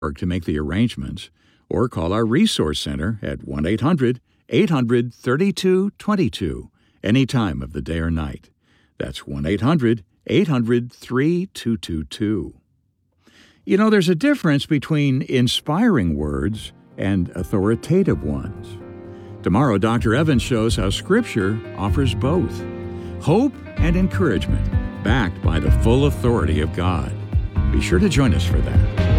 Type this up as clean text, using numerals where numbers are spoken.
to make the arrangements, or call our Resource Center at 1-800-800-3222 any time of the day or night. That's 1-800-800-3222. You know, there's a difference between inspiring words and authoritative ones. Tomorrow, Dr. Evans shows how Scripture offers both hope and encouragement, backed by the full authority of God. Be sure to join us for that.